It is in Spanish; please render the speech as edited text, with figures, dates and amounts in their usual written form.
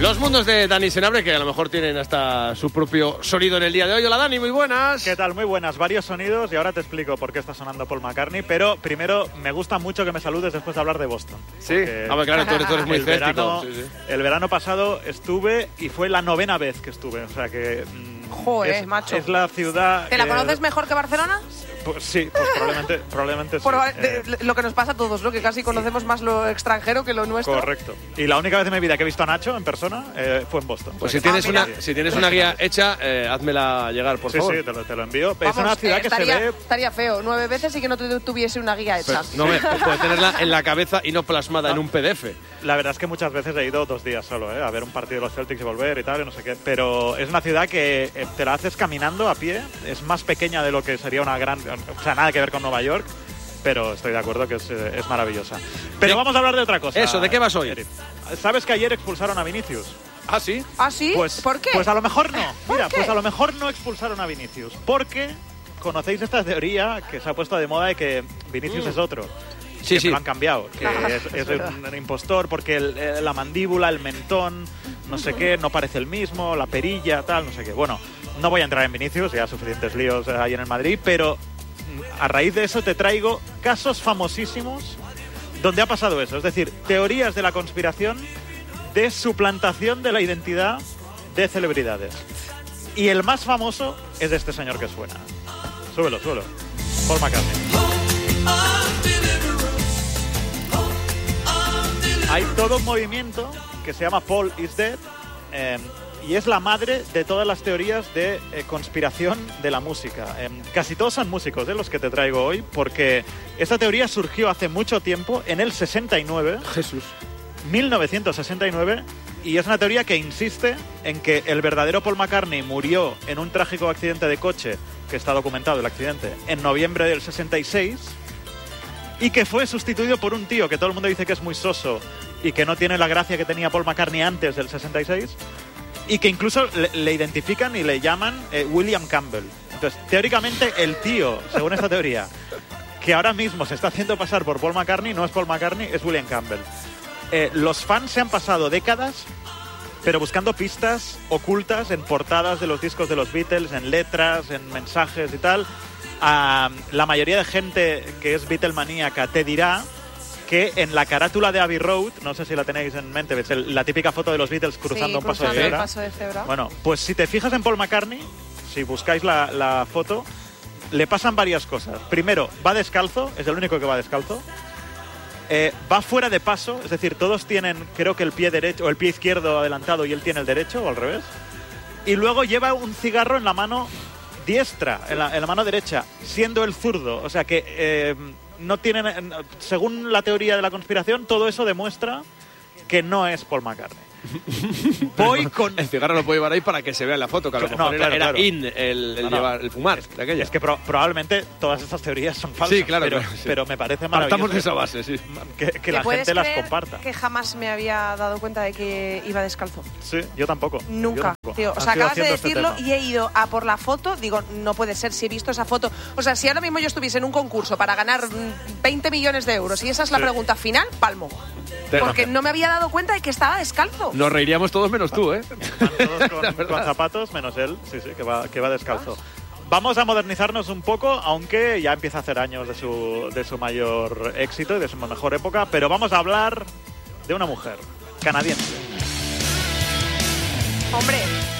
Los mundos de Dani Senabre, que a lo mejor tienen hasta su propio sonido en el día de hoy. Hola Dani, muy buenas. ¿Qué tal? Muy buenas, varios sonidos y ahora te explico por qué está sonando Paul McCartney, pero primero me gusta mucho que me saludes después de hablar de Boston. Sí, claro, tú eres muy escéptico. El verano pasado estuve y fue la 9ª vez que estuve, o sea que... Joder, macho. Es la ciudad... ¿Te la conoces mejor que Barcelona? Pues sí, pues probablemente sí. Lo que nos pasa a todos, ¿no? Que casi conocemos más lo extranjero que lo nuestro. Correcto. Y la única vez en mi vida que he visto a Nacho en persona fue en Boston. Pues si tienes una guía hecha, házmela llegar, por favor. Sí, te lo envío. Vamos, es una ciudad que se ve... Estaría feo, 9 veces y que no tuviese una guía hecha. Pues, no, puedes tenerla en la cabeza y no plasmada en un PDF. La verdad es que muchas veces he ido 2 días solo, a ver un partido de los Celtics y volver y tal, y no sé qué. Pero es una ciudad que te la haces caminando a pie. Es más pequeña de lo que sería una gran... O sea, nada que ver con Nueva York, pero estoy de acuerdo que es maravillosa. Pero vamos a hablar de otra cosa. Eso, ¿de qué vas hoy? ¿Sabes que ayer expulsaron a Vinicius? ¿Ah, sí? ¿Ah, sí? Pues, ¿por qué? Pues a lo mejor no. Mira, qué? Pues a lo mejor no expulsaron a Vinicius. Porque conocéis esta teoría que se ha puesto de moda de que Vinicius es otro. Sí, Lo han cambiado, que es un impostor porque la mandíbula, el mentón, no sé qué, no parece el mismo, la perilla, tal, no sé qué. Bueno, no voy a entrar en Vinicius, ya suficientes líos hay en el Madrid, pero a raíz de eso te traigo casos famosísimos donde ha pasado eso. Es decir, teorías de la conspiración de suplantación de la identidad de celebridades. Y el más famoso es de este señor que suena. Súbelo. Paul McCartney. Hay todo un movimiento que se llama Paul is Dead y es la madre de todas las teorías de conspiración de la música. Casi todos son músicos, los que te traigo hoy, porque esta teoría surgió hace mucho tiempo, en el 69. Jesús. 1969, y es una teoría que insiste en que el verdadero Paul McCartney murió en un trágico accidente de coche, que está documentado el accidente, en noviembre del 66, y que fue sustituido por un tío que todo el mundo dice que es muy soso y que no tiene la gracia que tenía Paul McCartney antes del 66, y que incluso le identifican y le llaman William Campbell. Entonces, teóricamente, el tío, según esta teoría, que ahora mismo se está haciendo pasar por Paul McCartney, no es Paul McCartney, es William Campbell. Los fans se han pasado décadas, pero buscando pistas ocultas en portadas de los discos de los Beatles, en letras, en mensajes y tal. La mayoría de gente que es Beatlemaníaca te dirá que en la carátula de Abbey Road, no sé si la tenéis en mente, ¿ves? La típica foto de los Beatles cruzando un paso de cebra. Bueno, pues si te fijas en Paul McCartney, si buscáis la foto, le pasan varias cosas. Primero, va descalzo, es el único que va descalzo. Va fuera de paso, es decir, todos tienen, creo que el pie derecho o el pie izquierdo adelantado y él tiene el derecho o al revés. Y luego lleva un cigarro en la mano diestra, en la mano derecha, siendo el zurdo. O sea que no tienen, según la teoría de la conspiración, todo eso demuestra que no es Paul McCartney. Voy con... El cigarro lo puedo llevar ahí para que se vea en la foto, que a lo mejor era in el fumar de aquella. Es que probablemente todas estas teorías son falsas. Sí, claro, pero me parece maravilloso. Partamos de esa base, sí. Que la gente las comparta. Que jamás me había dado cuenta de que iba descalzo. Sí, yo tampoco. Nunca, tío. O sea, acabas de decirlo y he ido a por la foto. Digo, no puede ser, si he visto esa foto. O sea, si ahora mismo yo estuviese en un concurso para ganar 20 millones de euros y esa es la pregunta final, palmo. Porque no me había dado cuenta de que estaba descalzo. Nos reiríamos todos menos tú, ¿eh? Van todos con zapatos, menos él, sí, que va descalzo. Vamos a modernizarnos un poco, aunque ya empieza a hacer años de su mayor éxito y de su mejor época, pero vamos a hablar de una mujer canadiense. Hombre,